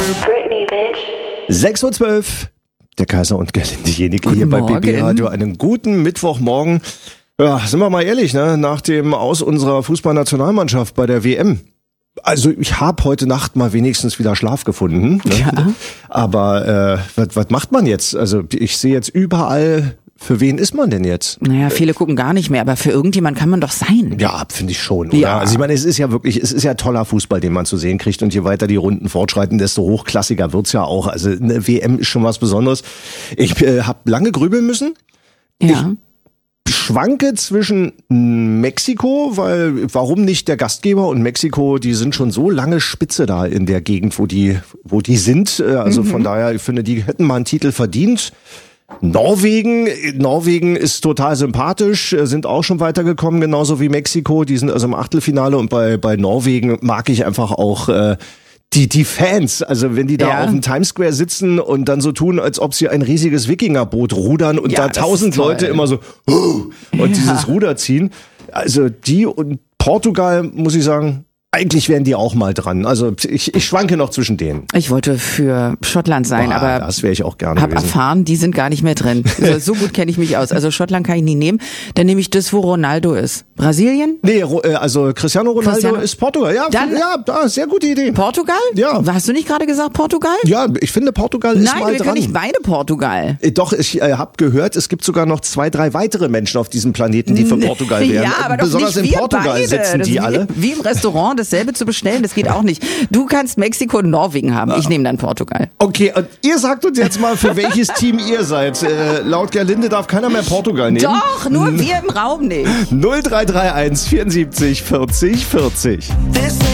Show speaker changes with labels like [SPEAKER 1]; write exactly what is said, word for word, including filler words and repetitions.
[SPEAKER 1] Britney, bitch.
[SPEAKER 2] sechs Uhr zwölf. Der Kaiser und Gerlinde Jenieke hier bei
[SPEAKER 3] Morgen.
[SPEAKER 2] B B Radio. Einen guten Mittwochmorgen. Ja, sind wir mal ehrlich, ne? Nach dem Aus unserer Fußballnationalmannschaft bei der W M. Also ich habe heute Nacht mal wenigstens wieder Schlaf gefunden. Ne?
[SPEAKER 3] Ja.
[SPEAKER 2] Aber äh, was macht man jetzt? Also ich sehe jetzt überall, für wen ist man denn jetzt?
[SPEAKER 3] Naja, viele gucken gar nicht mehr, aber für irgendjemand kann man doch sein.
[SPEAKER 2] Ja, finde ich schon, oder?
[SPEAKER 3] Ja.
[SPEAKER 2] Also ich meine, es ist ja wirklich, es ist ja toller Fußball, den man zu sehen kriegt, und je weiter die Runden fortschreiten, desto hochklassiger wird's ja auch. Also eine W M ist schon was Besonderes. Ich äh, habe lange grübeln müssen.
[SPEAKER 3] Ja.
[SPEAKER 2] Schwanke zwischen Mexiko, weil warum nicht der Gastgeber und Mexiko, die sind schon so lange Spitze da in der Gegend, wo die, wo die sind. Also mhm. von daher, ich finde, die hätten mal einen Titel verdient. Norwegen, Norwegen ist total sympathisch, sind auch schon weitergekommen, genauso wie Mexiko. Die sind also im Achtelfinale, und bei bei Norwegen mag ich einfach auch äh, die die Fans. Also wenn die da
[SPEAKER 3] Ja.
[SPEAKER 2] auf dem Times Square sitzen und dann so tun, als ob sie ein riesiges Wikingerboot rudern und
[SPEAKER 3] Ja,
[SPEAKER 2] da
[SPEAKER 3] das
[SPEAKER 2] tausend
[SPEAKER 3] ist toll.
[SPEAKER 2] Leute immer so "Huh", und
[SPEAKER 3] Ja.
[SPEAKER 2] dieses Ruder ziehen. Also die und Portugal, muss ich sagen, eigentlich wären die auch mal dran. Also ich, ich schwanke noch zwischen denen.
[SPEAKER 3] Ich wollte für Schottland sein,
[SPEAKER 2] Boah,
[SPEAKER 3] aber
[SPEAKER 2] das wäre ich auch gerne
[SPEAKER 3] hab
[SPEAKER 2] gewesen.
[SPEAKER 3] erfahren, die sind gar nicht mehr drin. So, so gut kenne ich mich aus. Also Schottland kann ich nie nehmen. Dann nehme ich das, wo Ronaldo ist. Brasilien?
[SPEAKER 2] Nee, Ro- äh, also Cristiano Ronaldo
[SPEAKER 3] Cristiano-
[SPEAKER 2] ist Portugal. Ja,
[SPEAKER 3] Dann-
[SPEAKER 2] ja, da, sehr gute Idee.
[SPEAKER 3] Portugal?
[SPEAKER 2] Ja.
[SPEAKER 3] Hast du nicht gerade gesagt Portugal?
[SPEAKER 2] Ja, ich finde, Portugal ist
[SPEAKER 3] Nein,
[SPEAKER 2] mal
[SPEAKER 3] wir
[SPEAKER 2] dran.
[SPEAKER 3] können nicht beide Portugal.
[SPEAKER 2] Äh, Doch, ich äh, habe gehört, es gibt sogar noch zwei, drei weitere Menschen auf diesem Planeten, die für Portugal wären.
[SPEAKER 3] Ja, aber doch
[SPEAKER 2] Besonders
[SPEAKER 3] nicht
[SPEAKER 2] in
[SPEAKER 3] wir
[SPEAKER 2] Portugal
[SPEAKER 3] beide.
[SPEAKER 2] sitzen
[SPEAKER 3] Das
[SPEAKER 2] die
[SPEAKER 3] ist wie,
[SPEAKER 2] alle.
[SPEAKER 3] Wie im Restaurant dasselbe zu bestellen, das geht auch nicht. Du kannst Mexiko und Norwegen haben. Ich nehme dann Portugal.
[SPEAKER 2] Okay, und ihr sagt uns jetzt mal, für welches Team ihr seid. Äh, laut Gerlinde darf keiner mehr Portugal nehmen.
[SPEAKER 3] Doch, nur wir im Raum nicht.
[SPEAKER 2] null drei drei eins vierundsiebzig vierzig vierzig.
[SPEAKER 4] This